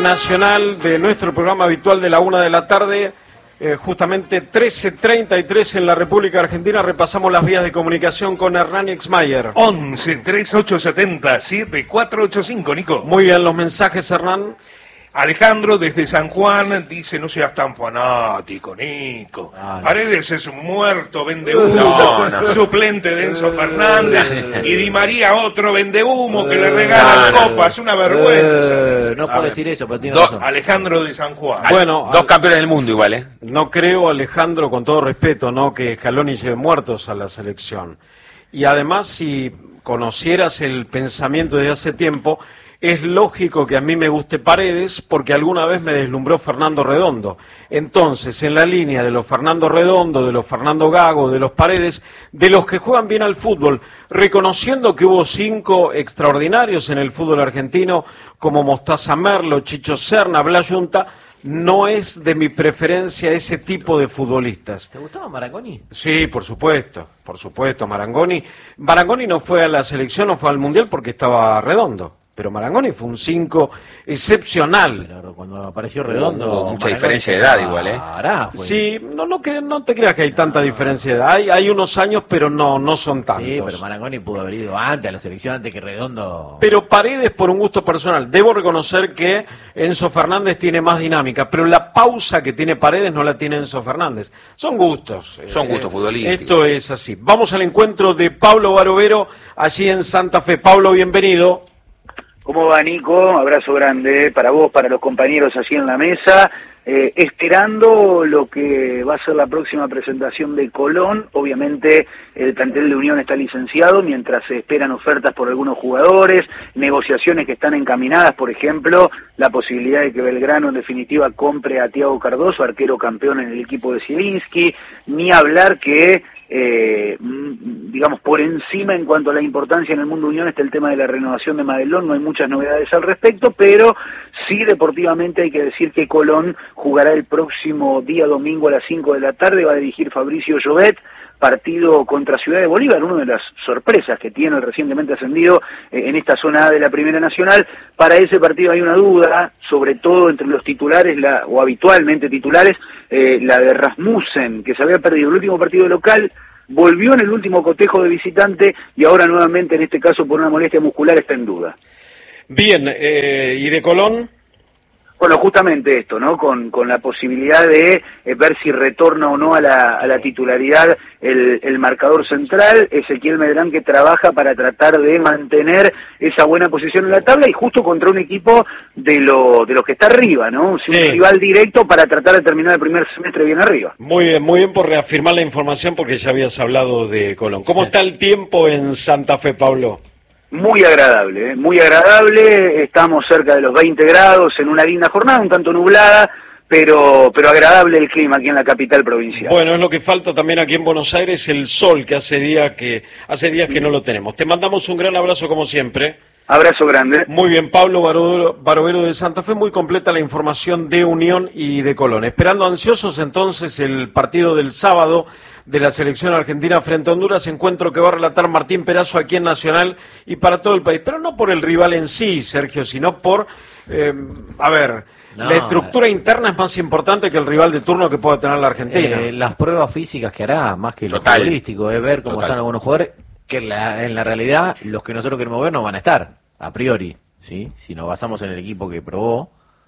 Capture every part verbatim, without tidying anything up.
nacional de nuestro programa habitual de la una de la tarde, eh, justamente trece treinta y tres en la República Argentina. Repasamos las vías de comunicación con Hernán Exmayer. once, treinta y ocho setenta, setenta y cuatro ochenta y cinco, Nico. Muy bien, los mensajes, Hernán. Alejandro desde San Juan dice: no seas tan fanático, Nico. Ah, no. Paredes es un muerto, vende humo, no, no. suplente de Enzo Fernández, y Di María otro vende humo que le regalan no, copas, no. una vergüenza. Eh, no puedo decir eso, pero tiene Do, razón. Alejandro de San Juan. Bueno, dos campeones del mundo igual, ¿eh? No creo, Alejandro, con todo respeto, no que Scaloni lleve muertos a la selección. Y además, si conocieras el pensamiento desde hace tiempo, es lógico que a mí me guste Paredes porque alguna vez me deslumbró Fernando Redondo. Entonces, en la línea de los Fernando Redondo, de los Fernando Gago, de los Paredes, de los que juegan bien al fútbol, reconociendo que hubo cinco extraordinarios en el fútbol argentino, como Mostaza Merlo, Chicho Serna, Blas Yunta, no es de mi preferencia ese tipo de futbolistas. ¿Te gustaba Marangoni? Sí, por supuesto, por supuesto, Marangoni. Marangoni no fue a la selección, no fue al Mundial porque estaba Redondo. Pero Marangoni fue un cinco excepcional. Pero cuando apareció Redondo... Hubo mucha diferencia de edad igual, ¿eh? Hará, pues. Sí, no, no, no te creas que hay tanta diferencia de edad. Hay, hay unos años, pero no, no son tantos. Sí, pero Marangoni pudo haber ido antes a la selección, antes que Redondo... Pero Paredes por un gusto personal. Debo reconocer que Enzo Fernández tiene más dinámica, pero la pausa que tiene Paredes no la tiene Enzo Fernández. Son gustos. Son gustos eh, futbolísticos. Esto es así. Vamos al encuentro de Pablo Barovero, allí en Santa Fe. Pablo, bienvenido. ¿Cómo va, Nico? Abrazo grande para vos, para los compañeros así en la mesa, eh, esperando lo que va a ser la próxima presentación de Colón. Obviamente el plantel de Unión está licenciado, mientras se esperan ofertas por algunos jugadores, negociaciones que están encaminadas, por ejemplo, la posibilidad de que Belgrano en definitiva compre a Thiago Cardoso, arquero campeón en el equipo de Zielinski, ni hablar que... Eh, digamos, por encima en cuanto a la importancia en el mundo Unión está el tema de la renovación de Madelón. No hay muchas novedades al respecto, pero sí deportivamente hay que decir que Colón jugará el próximo día domingo a las cinco de la tarde, va a dirigir Fabricio Llobet, partido contra Ciudad de Bolívar, una de las sorpresas que tiene el recientemente ascendido eh, en esta zona A de la Primera Nacional. Para ese partido hay una duda, sobre todo entre los titulares, la, o habitualmente titulares, eh, la de Rasmussen, que se había perdido el último partido local, volvió en el último cotejo de visitante y ahora nuevamente, en este caso por una molestia muscular, está en duda. Bien, eh, ¿y de Colón? Bueno, justamente esto, ¿no? Con, con la posibilidad de eh, ver si retorna o no a la, a la titularidad el, el marcador central, Ezequiel Medrán, que trabaja para tratar de mantener esa buena posición en la tabla y justo contra un equipo de lo de los que está arriba, ¿no? Sí. Un rival directo para tratar de terminar el primer semestre bien arriba. Muy bien, muy bien por reafirmar la información porque ya habías hablado de Colón. ¿Cómo está el tiempo en Santa Fe, Pablo? Muy agradable, ¿eh? muy agradable, estamos cerca de los veinte grados en una linda jornada, un tanto nublada, pero pero agradable el clima aquí en la capital provincial. Bueno, es lo que falta también aquí en Buenos Aires, el sol, que hace días que hace días que no lo tenemos. Te mandamos un gran abrazo como siempre. Abrazo grande. Muy bien, Pablo Barovero, Barovero de Santa Fe, muy completa la información de Unión y de Colón. Esperando ansiosos entonces el partido del sábado de la selección argentina frente a Honduras, encuentro que va a relatar Martín Perazo aquí en Nacional y para todo el país, pero no por el rival en sí, Sergio, sino por, eh, a ver, no, la estructura interna es más importante que el rival de turno que pueda tener la Argentina. Eh, las pruebas físicas que hará, más que lo Total. futbolístico, es ver cómo Total. están algunos jugadores, que en la, en la realidad los que nosotros queremos ver no van a estar, a priori, ¿sí? Si nos basamos en el equipo que probó,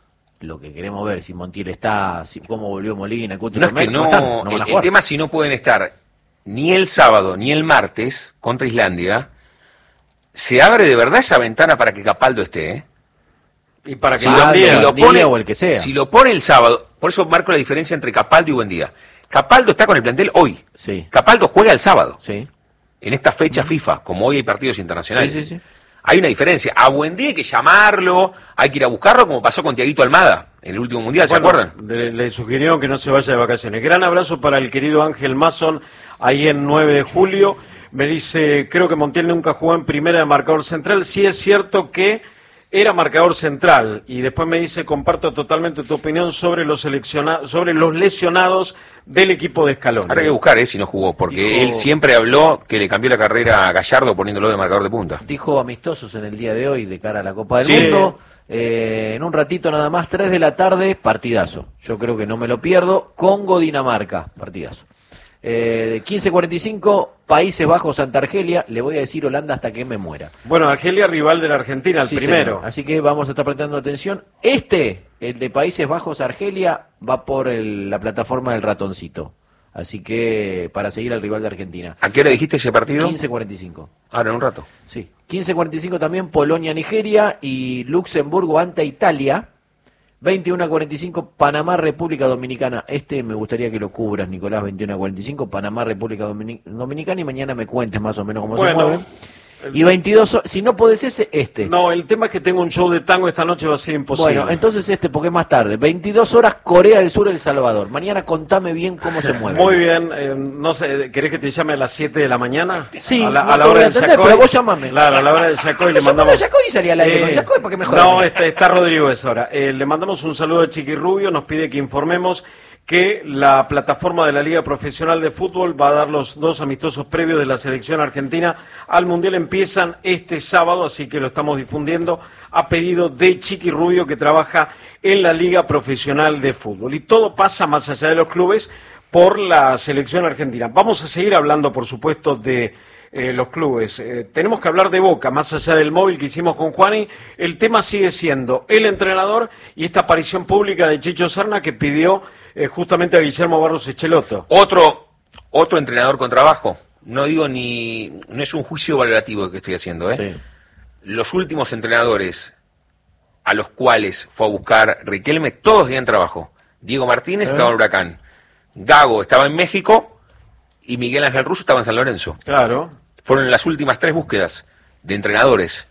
lo que queremos ver, si Montiel está, si cómo volvió Molina, Cuti, no es que no, están, no el, el tema si no pueden estar ni el sábado ni el martes contra Islandia, se abre de verdad esa ventana para que Capaldo esté, ¿eh? Y para que si, lo, si lo pone o el que sea. Si lo pone el sábado, por eso marco la diferencia entre Capaldo y Buendía. Capaldo está con el plantel hoy. Sí. Capaldo juega el sábado. Sí. En esta fecha mm. FIFA, como hoy hay partidos internacionales. Sí, sí, sí. Hay una diferencia. A Buendía hay que llamarlo, hay que ir a buscarlo, como pasó con Tiaguito Almada en el último mundial, ¿se bueno, acuerdan? Le, le sugirieron que no se vaya de vacaciones. Gran abrazo para el querido Ángel Mason, ahí en nueve de julio. Me dice, creo que Montiel nunca jugó en primera de marcador central. Sí es cierto que era marcador central. Y después me dice, comparto totalmente tu opinión sobre los selecciona sobre los lesionados del equipo de Scaloni. Habrá que buscar, ¿eh? Si no jugó, porque Dijo... él siempre habló que le cambió la carrera a Gallardo poniéndolo de marcador de punta. Dijo amistosos en el día de hoy de cara a la Copa del sí. Mundo. Eh, en un ratito nada más, tres de la tarde, partidazo. Yo creo que no me lo pierdo. Congo-Dinamarca, partidazo. Eh, de quince cuarenta y cinco, Países Bajos ante Argelia. Le voy a decir Holanda hasta que me muera. Bueno, Argelia rival de la Argentina, el sí, primero. Señor. Así que vamos a estar prestando atención. Este, el de Países Bajos Argelia, va por el, la plataforma del ratoncito. Así que para seguir al rival de Argentina. ¿A qué hora dijiste ese partido? quince cuarenta y cinco. Ahora, en un rato. Sí. quince cuarenta y cinco también Polonia-Nigeria y Luxemburgo ante Italia. veintiuno cuarenta y cinco Panamá, República Dominicana. Este me gustaría que lo cubras, Nicolás. veintiuno cuarenta y cinco Panamá, República Dominicana. Y mañana me cuentes más o menos cómo bueno, se mueve. Y veintidós, si no podés ese, este. No, el tema es que tengo un show de tango esta noche, va a ser imposible. Bueno, entonces este, porque es más tarde. veintidós horas, Corea del Sur, El Salvador. Mañana contame bien cómo se mueve. Muy bien, eh, no sé, ¿querés que te llame a las siete de la mañana? Sí, a la, no a la te voy hora a del entender, Yacoy. pero vos llamame. Claro, a la hora del Yacoy le Yo mandamos... pongo Yacoy y salía al aire con Yacoy para que me jodan. No, está, está Rodrigo esa hora. Eh, le mandamos un saludo a Chiqui Rubio, nos pide que informemos que la plataforma de la Liga Profesional de Fútbol va a dar los dos amistosos previos de la selección argentina al Mundial. Empiezan este sábado, así que lo estamos difundiendo a pedido de Chiqui Rubio, que trabaja en la Liga Profesional de Fútbol. Y todo pasa más allá de los clubes por la selección argentina. Vamos a seguir hablando, por supuesto, de eh, los clubes. Eh, tenemos que hablar de Boca, más allá del móvil que hicimos con Juani. El tema sigue siendo el entrenador y esta aparición pública de Chicho Serna, que pidió eh, justamente a Guillermo Barros Echelotto. Otro, otro entrenador con trabajo. No digo ni... No es un juicio valorativo que estoy haciendo, ¿eh? Sí. Los últimos entrenadores a los cuales fue a buscar Riquelme, todos tenían trabajo. Diego Martínez ¿Eh? estaba en Huracán. Gago estaba en México y Miguel Ángel Russo estaba en San Lorenzo. Claro. Fueron las últimas tres búsquedas de entrenadores.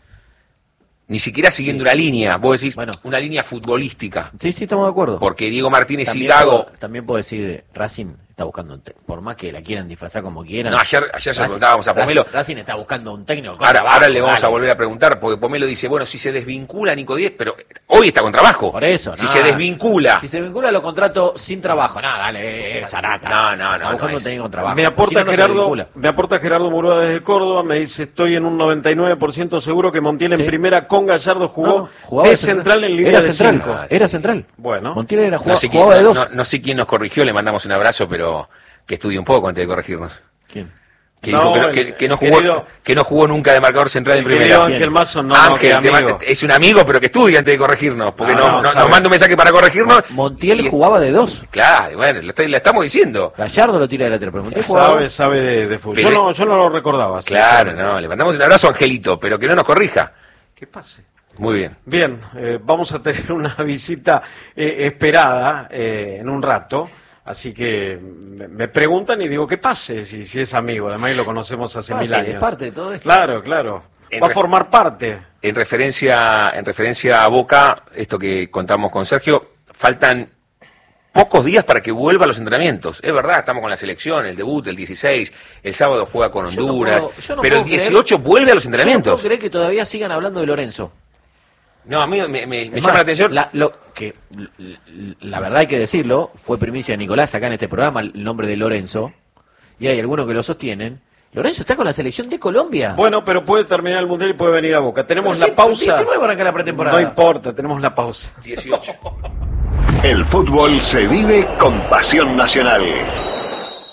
Ni siquiera siguiendo sí. una línea, vos decís, bueno, una línea futbolística. Sí, sí, estamos de acuerdo. Porque Diego Martínez también y Gago... Puedo, también puedo decir, Racing está buscando un técnico, por más que la quieran disfrazar como quieran. No, ayer, ayer se lo preguntábamos a Pomelo. Racing, Racing está buscando un técnico con ahora, trabajo. Ahora le vamos dale. a volver a preguntar, porque Pomelo dice, bueno, si se desvincula Nico Díez, pero hoy está con trabajo. Por eso, Si nada. se desvincula... Si se vincula lo contrato sin trabajo. Nada, dale, eh, Zarata. No, no, no. Está buscando no un técnico con trabajo. Me aporta, si no, Gerardo, no me aporta Gerardo Murúa desde Córdoba, me dice, estoy en un noventa y nueve por ciento seguro que Montiel en ¿Sí? primera con Gallardo jugó no, no, de central, central en línea era de central, cinco. Era central. Bueno. Montiel era jugaba, no sé jugaba quién, de dos. No, no sé quién nos corrigió, le mandamos un abrazo, pero que estudie un poco antes de corregirnos. ¿Quién? Que, No, dijo que, no, el- que, que no el jugó, querido- que no jugó nunca de marcador central en El querido primera. Ángel Mazo, no, no, Ángel, que te amigo. ma- es un amigo, pero que estudie antes de corregirnos, porque Ah, no, no, no- nos sabe. manda un mensaje para corregirnos. Montiel y- jugaba de dos. Claro, bueno, lo, estoy- lo estamos diciendo. Gallardo lo tira de lateral, pero Montiel jugaba. Sabe, sabe de, de fútbol. Pero- Yo no, yo no lo recordaba. sí, Claro, sí. no, le mandamos un abrazo a Angelito, pero que no nos corrija. ¿Qué pase? Muy bien. Bien, eh, vamos a tener una visita eh, esperada eh, en un rato, así que me, me preguntan y digo que pase, si, si es amigo, además lo conocemos hace Pase, mil años. es parte de todo esto. Claro, claro, En va a re- formar parte. En referencia, en referencia a Boca, esto que contamos con Sergio, faltan pocos días para que vuelva a los entrenamientos. Es verdad, estamos con la selección, el debut el dieciséis, el sábado juega con Yo no Honduras, puedo- yo no pero el puedo creer- dieciocho vuelve a los Yo no entrenamientos. puedo creer que todavía sigan hablando de Lorenzo. No, a mí me, me- me Es llama más, la atención. La, lo, que, l- l- la verdad hay que decirlo, fue primicia de Nicolás acá en este programa el nombre de Lorenzo, y hay algunos que lo sostienen. Lorenzo está con la selección de Colombia. Bueno, pero puede terminar el Mundial y puede venir a Boca. Tenemos Pero la sí, pausa. diecinueve arranca la pretemporada. No importa, tenemos la pausa. dieciocho. El fútbol se vive con pasión nacional.